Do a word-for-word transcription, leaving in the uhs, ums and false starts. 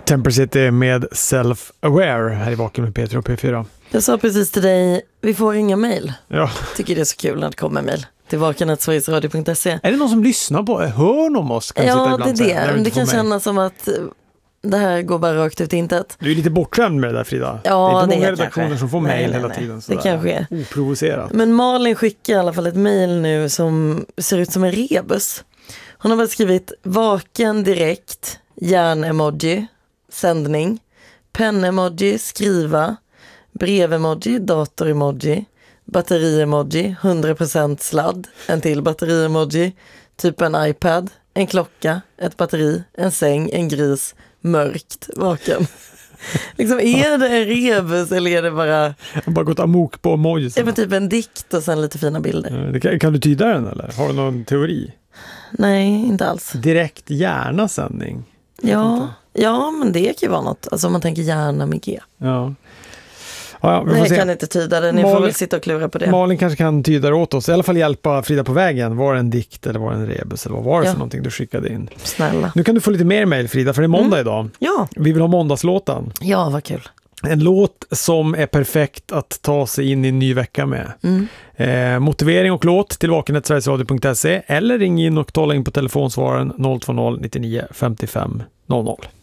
Temper City med Self-Aware här i Vaken med Peter och P fyra. Jag sa precis till dig, vi får inga mejl. Ja. Tycker det är så kul när det kommer mejl till vaken snabel-a sveriges radio punkt se. Är det någon som lyssnar på, hör någon om oss? Kan Ja, det är säga. det. det. Det kan kännas som att det här går bara rakt ut i intet. Du är lite bortskämd med det där, Frida. Ja, det är inte det många är redaktioner kanske. som får Nej, mejl nej, hela nej. tiden. Det kanske är. Oprovocerat. Men Malin skickar i alla fall ett mejl nu som ser ut som en rebus. Hon har väl skrivit vaken direkt, hjärn-emoji, sändning, pen-emoji, skriva, brev-emoji, dator-emoji, batteri-emoji, hundra procent sladd, en till batteri-emoji, typ en iPad, en klocka, ett batteri, en säng, en gris, mörkt, vaken. Liksom, är det en rebus eller är det bara... Jag har bara gått amok på emojis. Är det typ en dikt och sen lite fina bilder? Kan, kan du tyda den eller? Har du någon teori? Nej, inte alls. Direkt hjärna-sändning. Ja, ja, men det kan ju vara något. Alltså om man tänker hjärna med G. Ja. Ja, ja, vi får Nej, se. jag kan inte tyda det. Ni Malin, får väl sitta och klura på det. Malin kanske kan tyda det åt oss. I alla fall hjälpa Frida på vägen. Var det en dikt eller var det en rebus? Eller vad var det Ja. för någonting du skickade in? Snälla. Nu kan du få lite mer mejl, Frida, för det är måndag Mm. idag. Ja, Vi vill ha måndagslåten. ja, vad kul. En låt som är perfekt att ta sig in i en ny vecka med. Mm. Eh, motivering och låt till vaken snabel-a sveriges radio punkt se eller ring in och tala in på telefonsvararen noll två noll nittionio femtiofem noll noll.